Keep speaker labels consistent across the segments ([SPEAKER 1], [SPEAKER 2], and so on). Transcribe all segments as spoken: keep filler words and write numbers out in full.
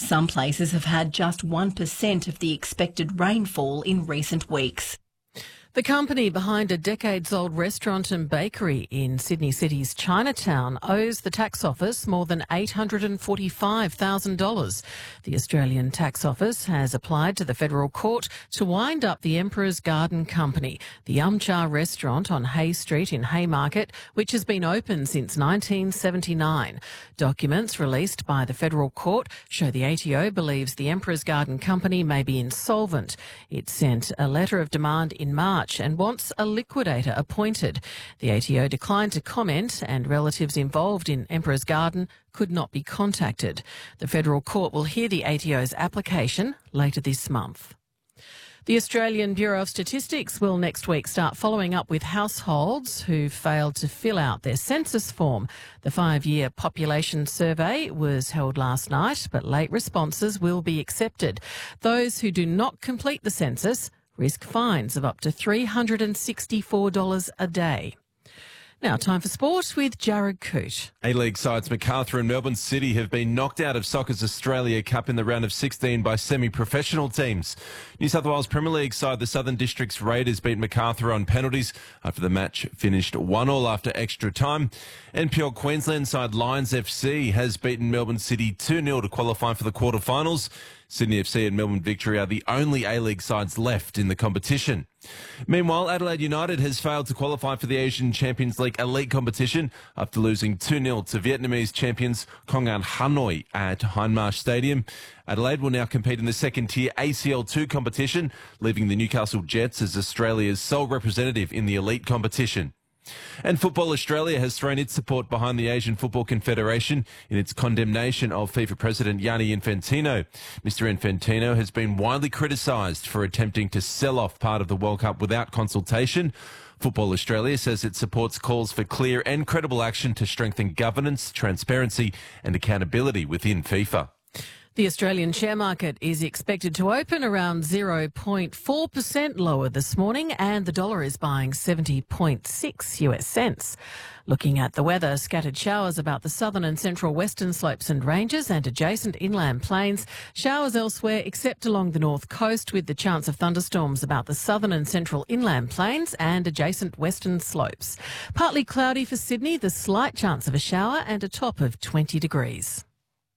[SPEAKER 1] Some places have had just one percent of the expected rainfall in recent weeks.
[SPEAKER 2] The company behind a decades-old restaurant and bakery in Sydney City's Chinatown owes the tax office more than eight hundred forty-five thousand dollars. The Australian Tax Office has applied to the federal court to wind up the Emperor's Garden Company, the Yum Cha restaurant on Hay Street in Haymarket, which has been open since nineteen seventy-nine. Documents released by the federal court show the A T O believes the Emperor's Garden Company may be insolvent. It sent a letter of demand in March and wants a liquidator appointed. The A T O declined to comment, and relatives involved in Emperor's Garden could not be contacted. The federal court will hear the A T O's application later this month. The Australian Bureau of Statistics will next week start following up with households who failed to fill out their census form. The five-year population survey was held last night, but late responses will be accepted. Those who do not complete the census risk fines of up to three hundred sixty-four dollars a day. Now, time for sport with Jared Coote.
[SPEAKER 3] A-League sides Macarthur and Melbourne City have been knocked out of Soccer's Australia Cup in the round of sixteen by semi-professional teams. New South Wales Premier League side the Southern Districts Raiders beat Macarthur on penalties after the match finished one all after extra time. N P L Queensland side Lions F C has beaten Melbourne City two nil to qualify for the quarterfinals. Sydney F C and Melbourne Victory are the only A-League sides left in the competition. Meanwhile, Adelaide United has failed to qualify for the Asian Champions League elite competition after losing two nil to Vietnamese champions Kongan Hanoi at Hindmarsh Stadium. Adelaide will now compete in the second-tier A C L two competition, leaving the Newcastle Jets as Australia's sole representative in the elite competition. And Football Australia has thrown its support behind the Asian Football Confederation in its condemnation of FIFA President Gianni Infantino. Mister Infantino has been widely criticised for attempting to sell off part of the World Cup without consultation. Football Australia says it supports calls for clear and credible action to strengthen governance, transparency and accountability within FIFA.
[SPEAKER 2] The Australian share market is expected to open around zero point four percent lower this morning, and the dollar is buying seventy point six U S cents. Looking at the weather, scattered showers about the southern and central western slopes and ranges and adjacent inland plains. Showers elsewhere except along the north coast, with the chance of thunderstorms about the southern and central inland plains and adjacent western slopes. Partly cloudy for Sydney, the slight chance of a shower and a top of twenty degrees.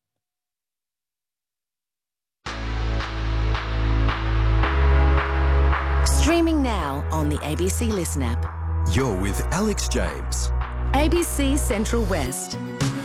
[SPEAKER 4] Streaming now on the A B C Listen app.
[SPEAKER 5] You're with Alex James.
[SPEAKER 4] A B C Central West.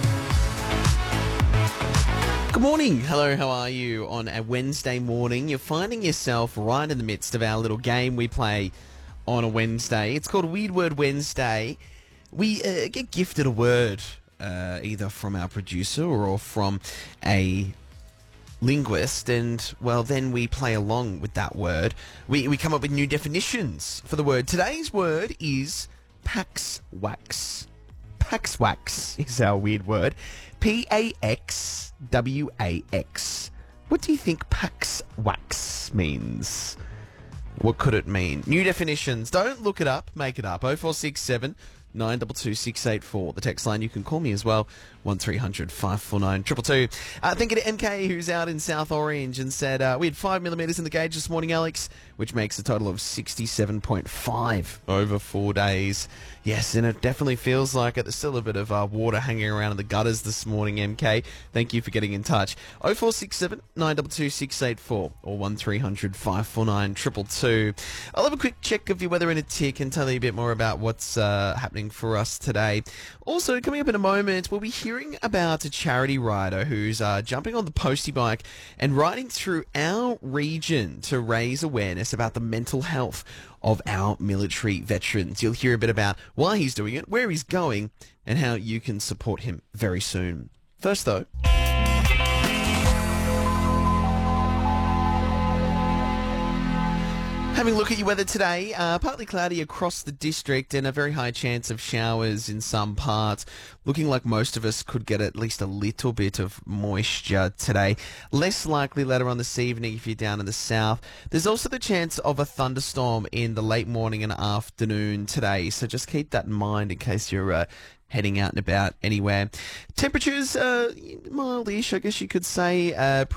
[SPEAKER 6] Good morning. Hello, how are you on a Wednesday morning? You're finding yourself right in the midst of our little game we play on a Wednesday. It's called Weird Word Wednesday. We uh, get gifted a word uh, either from our producer or from a linguist, and well, then we play along with that word. We, we come up with new definitions for the word. Today's word is paxwax. Paxwax is our weird word. P A X W A X. What do you think paxwax means? What could it mean? New definitions. Don't look it up. Make it up. oh four six seven, nine two two, six eight four. The text line, you can call me as well, one three hundred, five four nine, two two two. Uh, thank you to M K, who's out in South Orange, and said uh, we had five millimetres in the gauge this morning, Alex, which makes a total of sixty-seven point five over four days. Yes, and it definitely feels like it. There's still a bit of uh, water hanging around in the gutters this morning, M K. Thank you for getting in touch. oh four six seven, nine two two, six eight four or one three hundred, five four nine, two two two. I'll have a quick check of your weather in a tick and tell you a bit more about what's uh, happening for us today. Also, coming up in a moment, we'll be hearing about a charity rider who's uh, jumping on the postie bike and riding through our region to raise awareness about the mental health of our military veterans. You'll hear a bit about why he's doing it, where he's going, and how you can support him very soon. First, though, having a look at your weather today, uh, partly cloudy across the district and a very high chance of showers in some parts. Looking like most of us could get at least a little bit of moisture today. Less likely later on this evening if you're down in the south. There's also the chance of a thunderstorm in the late morning and afternoon today, so just keep that in mind in case you're uh, heading out and about anywhere. Temperatures, uh, mildish, I guess you could say. Uh,